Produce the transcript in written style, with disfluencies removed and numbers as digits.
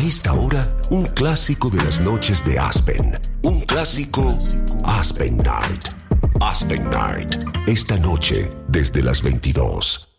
esta hora, un clásico de las noches de Aspen. Un clásico Aspen Night. Aspen Night. Esta noche desde las 22.